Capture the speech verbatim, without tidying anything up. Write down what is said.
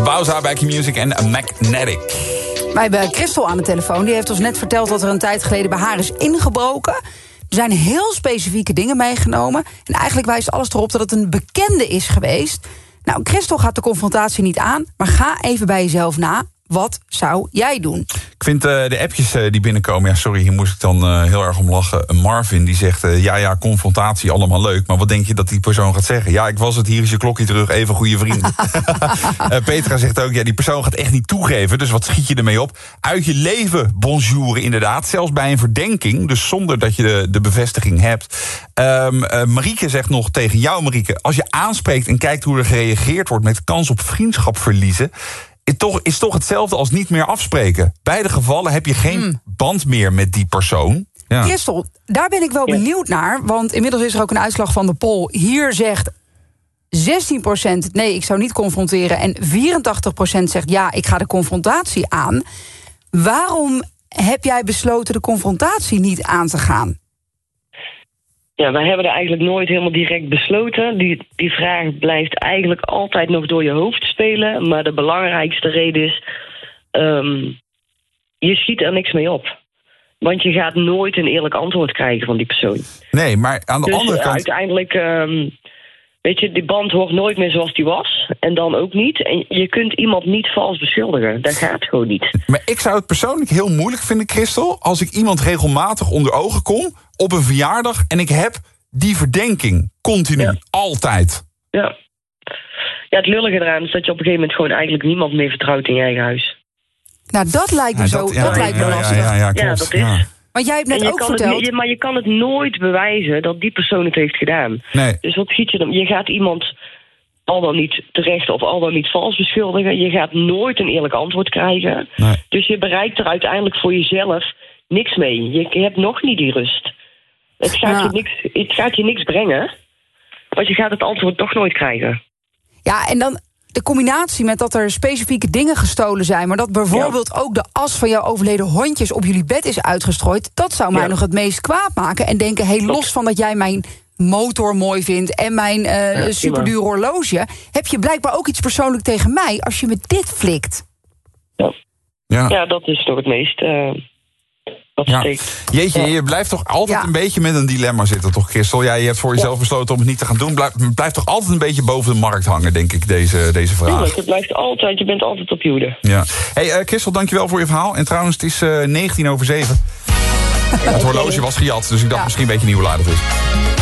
Bowser bij Q-Music en Magnetic. Wij hebben Christel aan de telefoon. Die heeft ons net verteld dat er een tijd geleden bij haar is ingebroken. Er zijn heel specifieke dingen meegenomen. En eigenlijk wijst alles erop dat het een bekende is geweest. Nou, Christel gaat de confrontatie niet aan, maar ga even bij jezelf na. Wat zou jij doen? Ik vind uh, de appjes uh, die binnenkomen... Ja, sorry, hier moest ik dan uh, heel erg om lachen. Uh, Marvin, die zegt... Uh, ja, ja, confrontatie, allemaal leuk. Maar wat denk je dat die persoon gaat zeggen? Ja, ik was het, hier is je klokje terug, even goede vrienden. uh, Petra zegt ook... Ja, die persoon gaat echt niet toegeven. Dus wat schiet je ermee op? Uit je leven bonjouren, inderdaad. Zelfs bij een verdenking. Dus zonder dat je de, de bevestiging hebt. Um, uh, Marieke zegt nog tegen jou, Marieke... Als je aanspreekt en kijkt hoe er gereageerd wordt... met kans op vriendschap verliezen... Is toch, is toch hetzelfde als niet meer afspreken. Beide gevallen heb je geen hmm. band meer met die persoon. Ja. Christel, daar ben ik wel benieuwd naar. Want inmiddels is er ook een uitslag van de poll. Hier zegt zestien procent nee, ik zou niet confronteren. En vierentachtig procent zegt ja, ik ga de confrontatie aan. Waarom heb jij besloten de confrontatie niet aan te gaan? Ja, wij hebben er eigenlijk nooit helemaal direct besloten. Die, die vraag blijft eigenlijk altijd nog door je hoofd spelen. Maar de belangrijkste reden is... Um, je schiet er niks mee op. Want je gaat nooit een eerlijk antwoord krijgen van die persoon. Nee, maar aan de dus andere kant... uiteindelijk... Um, weet je, die band wordt nooit meer zoals die was. En dan ook niet. En je kunt iemand niet vals beschuldigen. Dat gaat gewoon niet. Maar ik zou het persoonlijk heel moeilijk vinden, Christel... als ik iemand regelmatig onder ogen kom... op een verjaardag en ik heb die verdenking. Continu. Ja. Altijd. Ja. Ja, het lullige eraan is dat je op een gegeven moment... gewoon eigenlijk niemand meer vertrouwt in je eigen huis. Nou, dat lijkt me ja, zo. Dat, ja, dat ja, lijkt me ja, lastig. Ja, ja, ja, klopt. Ja, dat is... Ja. Want jij hebt net ook verteld... Het, maar je kan het nooit bewijzen dat die persoon het heeft gedaan. Nee. Dus wat schiet je dan? Je gaat iemand al dan niet terecht of al dan niet vals beschuldigen. Je gaat nooit een eerlijk antwoord krijgen. Nee. Dus je bereikt er uiteindelijk voor jezelf niks mee. Je hebt nog niet die rust. Het gaat, ja. je, niks, het gaat je niks brengen. Want je gaat het antwoord toch nooit krijgen. Ja, en dan... de combinatie met dat er specifieke dingen gestolen zijn... maar dat bijvoorbeeld ja. ook de as van jouw overleden hondjes... op jullie bed is uitgestrooid... dat zou mij ja. nog het meest kwaad maken. En denken, hey, los van dat jij mijn motor mooi vindt... en mijn uh, ja, superduur horloge... heb je blijkbaar ook iets persoonlijk tegen mij... als je me dit flikt. Ja, ja. ja dat is toch het meest... Uh... Ja. Jeetje, je blijft toch altijd ja. een beetje met een dilemma zitten, toch, Christel? Ja, je hebt voor jezelf ja. besloten om het niet te gaan doen. Blijf, blijft toch altijd een beetje boven de markt hangen, denk ik, deze, deze vraag. Tuurlijk, het blijft altijd, je bent altijd op je hoede. Ja. Hey, uh, Christel, dankjewel voor je verhaal. En trouwens, het is uh, negentien over zeven. Het horloge was gejat, dus ik dacht ja. misschien een beetje nieuw laat het is.